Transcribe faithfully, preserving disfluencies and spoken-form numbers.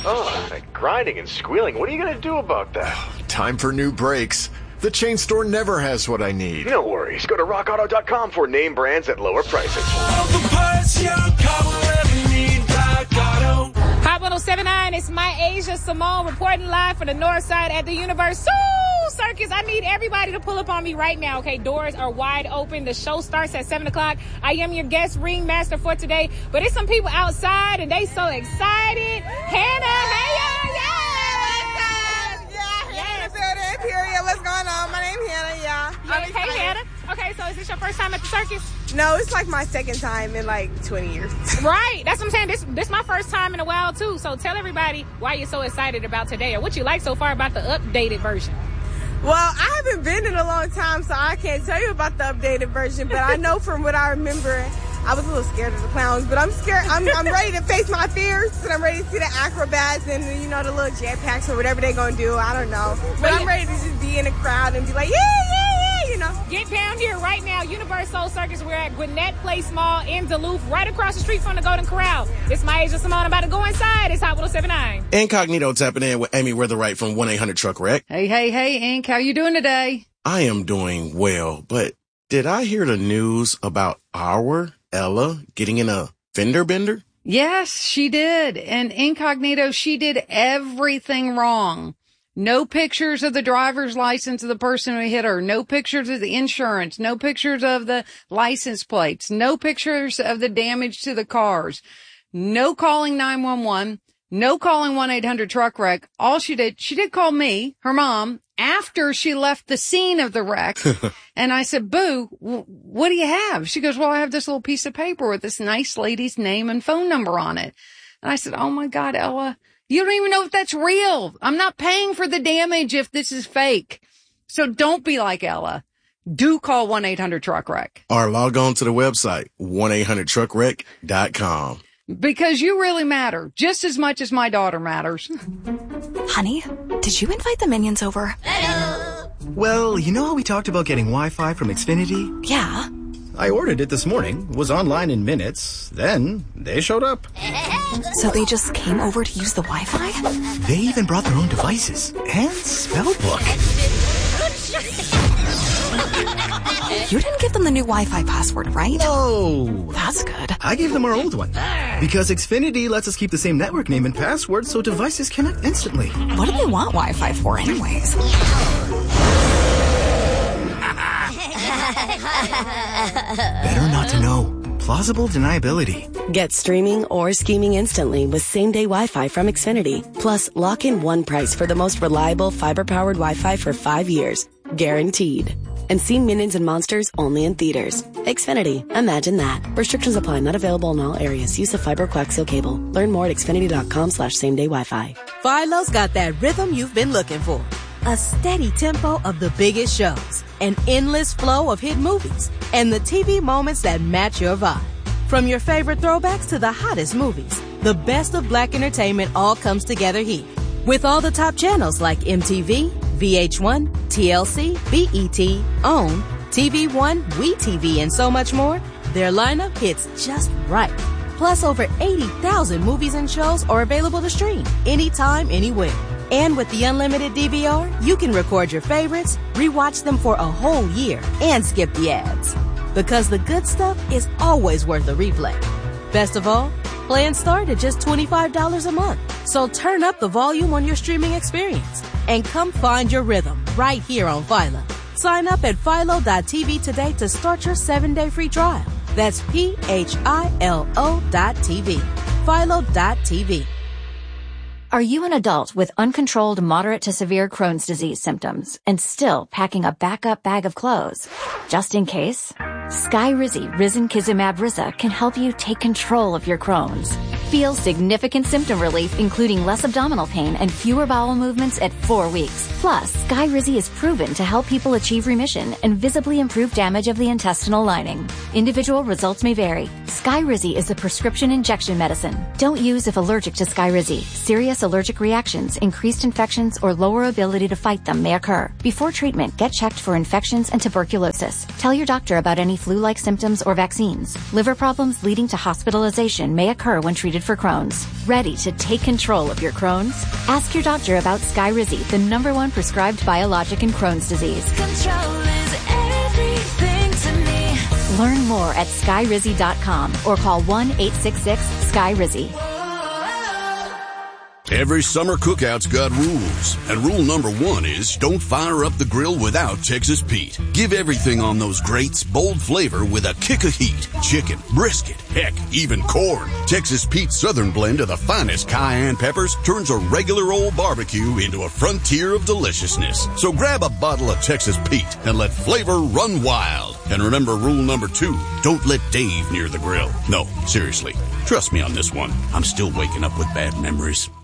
Oh, that grinding and squealing. What are you going to do about that? Time for new brakes. The chain store never has what I need. No worries. Go to rock auto dot com for name brands at lower prices. Hot one oh seven point nine, it's my Asia Simone reporting live from the north side at the Universal Circus. I need everybody to pull up on me right now, okay? Doors are wide open. The show starts at seven o'clock. I am your guest ringmaster for today, but there's some people outside, and they so excited. Hannah, hey, y'all, yeah! Period. What's going on? My name's Hannah, yeah. Yes, hey, Hannah. Okay, so is this your first time at the circus? No, it's like my second time in like twenty years. Right. That's what I'm saying. This this is my first time in a while, too. So tell everybody why you're so excited about today or what you like so far about the updated version. Well, I haven't been in a long time, so I can't tell you about the updated version, but I know from what I remember, I was a little scared of the clowns, but I'm scared. I'm, I'm ready to face my fears, and I'm ready to see the acrobats and, you know, the little jetpacks or whatever they're going to do. I don't know. But I'm ready to just be in the crowd and be like, yeah, yeah, yeah, you know. Get down here right now, Universal Circus. We're at Gwinnett Place Mall in Duluth, right across the street from the Golden Corral. It's my Asia Simone. I'm about to go inside. It's Hot one oh seven point nine. Incognito tapping in with Amy Witherite from one eight hundred truck wreck. Hey, hey, hey, Ink. How you doing today? I am doing well, but did I hear the news about our Ella getting in a fender bender? Yes, she did. And Incognito, she did everything wrong. No pictures of the driver's license of the person who hit her. No pictures of the insurance. No pictures of the license plates. No pictures of the damage to the cars. No calling nine one one. No calling one eight hundred truck wreck. All she did, she did call me, her mom, after she left the scene of the wreck. And I said, Boo, w- what do you have? She goes, well, I have this little piece of paper with this nice lady's name and phone number on it. And I said, oh my God, Ella, you don't even know if that's real. I'm not paying for the damage if this is fake. So don't be like Ella. Do call one eight hundred truck wreck. Or log on to the website, one eight hundred truck wreck dot com. Because you really matter, just as much as my daughter matters. Honey, did you invite the minions over? Hello. Well, you know how we talked about getting Wi-Fi from Xfinity? Yeah. I ordered it this morning, was online in minutes, then they showed up. So they just came over to use the Wi-Fi? They even brought their own devices and spell book. You didn't give them the new Wi-Fi password, right? No. That's good. I gave them our old one. Because Xfinity lets us keep the same network name and password so devices connect instantly. What do they want Wi-Fi for anyways? Better not to know. Plausible deniability. Get streaming or scheming instantly with same-day Wi-Fi from Xfinity. Plus, lock in one price for the most reliable fiber-powered Wi-Fi for five years. Guaranteed. And see Minions and Monsters only in theaters. Xfinity. Imagine that. Restrictions apply. Not available in all areas. Use of fiber coaxial cable. Learn more at xfinity.com slash same-day Wi-Fi. Philo's got that rhythm you've been looking for. A steady tempo of the biggest shows. An endless flow of hit movies. And the T V moments that match your vibe. From your favorite throwbacks to the hottest movies, the best of black entertainment all comes together here. With all the top channels like M T V, V H one, T L C, B E T, OWN, T V One, WeTV, and so much more, their lineup hits just right. Plus, over eighty thousand movies and shows are available to stream anytime, anywhere. And with the unlimited D V R, you can record your favorites, rewatch them for a whole year, and skip the ads. Because the good stuff is always worth a replay. Best of all, plans start at just twenty-five dollars a month. So turn up the volume on your streaming experience and come find your rhythm right here on Philo. Sign up at philo dot t v today to start your seven-day free trial. That's P H I L O dot T V. philo dot t v. Are you an adult with uncontrolled moderate to severe Crohn's disease symptoms and still packing a backup bag of clothes? Just in case, Skyrizi Risankizumab Riza can help you take control of your Crohn's. Feel significant symptom relief, including less abdominal pain and fewer bowel movements at four weeks. Plus, Skyrizi is proven to help people achieve remission and visibly improve damage of the intestinal lining. Individual results may vary. Skyrizi is a prescription injection medicine. Don't use if allergic to Skyrizi. Serious allergic reactions, increased infections, or lower ability to fight them may occur. Before treatment, get checked for infections and tuberculosis. Tell your doctor about any flu-like symptoms or vaccines. Liver problems leading to hospitalization may occur when treated indicated for Crohn's. Ready to take control of your Crohn's? Ask your doctor about Skyrizi, the number one prescribed biologic in Crohn's disease. Control is everything to me. Learn more at skyrizi dot com or call one eight six six sky rizi. Every summer cookout's got rules, and rule number one is don't fire up the grill without Texas Pete. Give everything on those grates bold flavor with a kick of heat. Chicken, brisket, heck, even corn. Texas Pete's Southern blend of the finest cayenne peppers turns a regular old barbecue into a frontier of deliciousness. So grab a bottle of Texas Pete and let flavor run wild. And remember rule number two, don't let Dave near the grill. No, seriously, trust me on this one. I'm still waking up with bad memories.